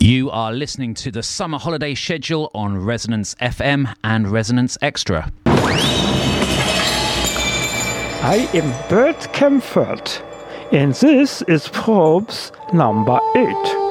You are listening to the summer holiday schedule on Resonance FM and Resonance Extra. I am Bert Kempfert, and this is Probes number 8.